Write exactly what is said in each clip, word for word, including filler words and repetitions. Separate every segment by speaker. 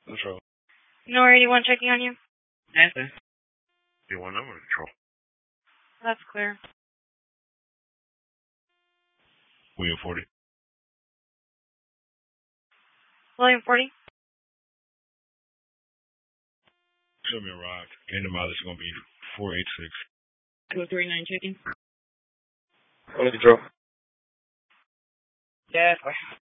Speaker 1: Control.
Speaker 2: Nor eighty-one checking on you.
Speaker 3: Answer.
Speaker 1: eighty-one number, control.
Speaker 2: That's clear.
Speaker 1: William forty.
Speaker 2: William forty.
Speaker 1: Show me arrived. Gain the mileage is going to be four eighty-six.
Speaker 3: two three nine checking.
Speaker 1: Quality control.
Speaker 3: Yeah.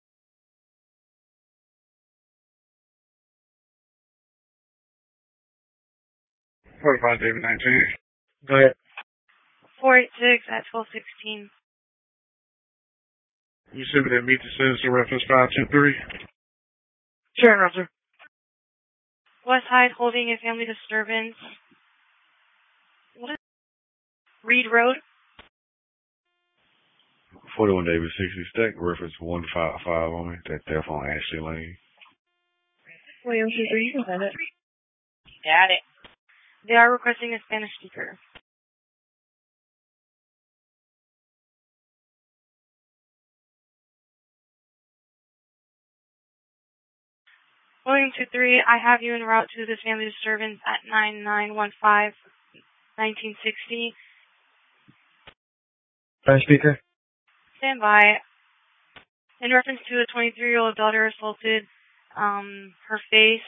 Speaker 1: forty-five, David nineteen.
Speaker 3: Go ahead.
Speaker 2: four eighty-six at twelve sixteen.
Speaker 1: You send me that meet the sensor reference five two three.
Speaker 3: Sure, officer.
Speaker 2: West Hyde holding a family disturbance. What is Reed Road?
Speaker 1: forty-one David sixty stack, reference one five five on me. That theft on Ashley Lane.
Speaker 2: William two three, you can send it.
Speaker 3: Got it.
Speaker 2: They are requesting a Spanish speaker. William two three, I have you en route to this family disturbance at nine nine one five nineteen sixty.
Speaker 3: Spanish speaker.
Speaker 2: Stand by. In reference to a twenty-three-year-old daughter assaulted um, her face.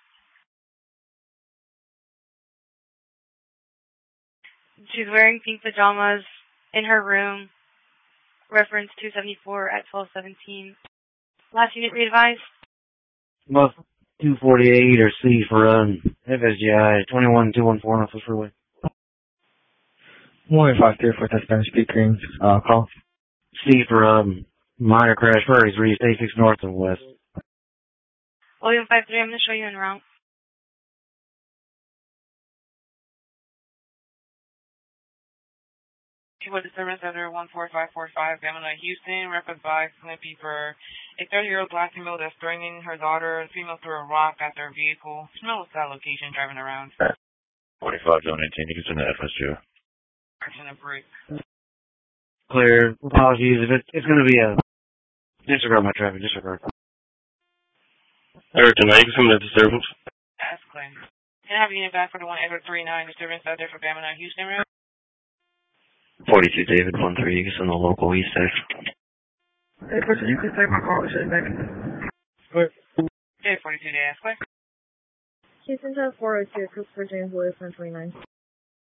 Speaker 2: She's wearing pink pajamas in her room. Reference two seventy-four at twelve seventeen. Last unit re-advised.
Speaker 4: Muff two forty-eight or C for run. F S G I twenty-one two one four North Freeway.
Speaker 3: one five three for the Spanish speaking uh, call.
Speaker 4: C for um minor crash Prairies Reach eighty-six north and west.
Speaker 2: William five three, I'm going to show you en route.
Speaker 5: With disturbance under one four five four five, Gamma Houston, reference by Slippy for a thirty-year-old black female that's threatening her daughter, female threw a rock at their vehicle. Female was at that location driving around.
Speaker 1: forty-five, zone eighteen, using the F S G.
Speaker 5: In a break.
Speaker 4: Clear. Apologies if it, it's going to be a disregard my traffic. Disregard.
Speaker 1: Eric, tonight you can come to the disturbance.
Speaker 5: That's clear. And I have a unit back for the one eight three nine disturbance out there for Gamma Houston Road.
Speaker 6: forty-two David one three, you can send the local east X.
Speaker 3: Hey, person, you can take my call. Shit, baby. Clear.
Speaker 5: Okay, forty-two David, clear.
Speaker 7: Houston to four oh two, Christopher James Lewis, one twenty-nine.